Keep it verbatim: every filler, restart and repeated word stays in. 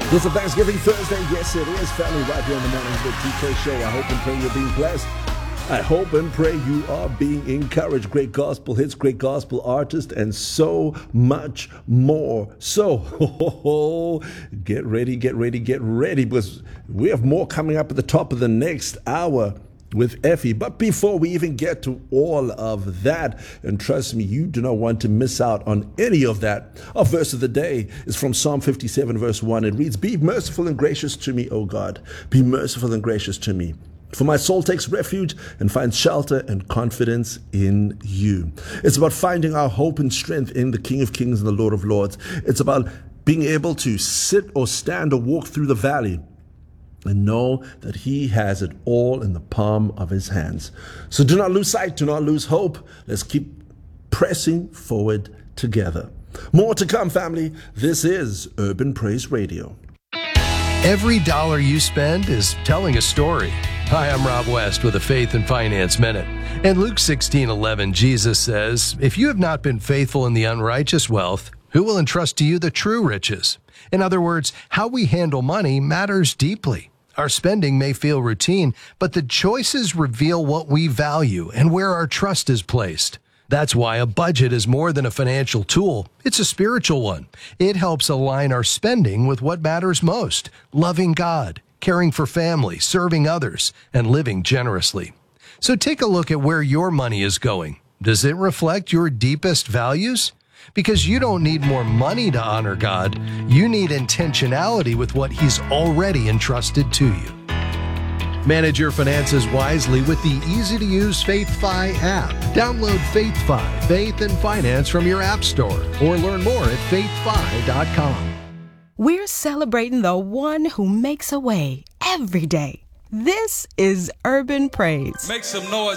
It's a Thanksgiving Thursday. Yes, it is. Family, right here in the Mornings with T K Show. I hope and pray you're being blessed. I hope and pray you are being encouraged. Great gospel hits, great gospel artists, and so much more. So, get ready, get ready, get ready, because we have more coming up at the top of the next hour with Effie. But before we even get to all of that, and trust me, you do not want to miss out on any of that. Our verse of the day is from Psalm fifty-seven, verse one. It reads, "Be merciful and gracious to me, O God. Be merciful and gracious to me. For my soul takes refuge and finds shelter and confidence in you." It's about finding our hope and strength in the King of Kings and the Lord of Lords. It's about being able to sit or stand or walk through the valley and know that he has it all in the palm of his hands. So do not lose sight, do not lose hope. Let's keep pressing forward together. More to come, family. This is Urban Praise Radio. Every dollar you spend is telling a story. Hi, I'm Rob West with a Faith and Finance Minute. In Luke sixteen eleven, Jesus says, "If you have not been faithful in the unrighteous wealth, who will entrust to you the true riches?" In other words, how we handle money matters deeply. Our spending may feel routine, but the choices reveal what we value and where our trust is placed. That's why a budget is more than a financial tool. It's a spiritual one. It helps align our spending with what matters most: loving God, caring for family, serving others, and living generously. So take a look at where your money is going. Does it reflect your deepest values? Because you don't need more money to honor God. You need intentionality with what He's already entrusted to you. Manage your finances wisely with the easy-to-use FaithFi app. Download FaithFi, Faith and Finance from your app store, or learn more at faith fi dot com. We're celebrating the one who makes a way every day. This is Urban Praise. Make some noise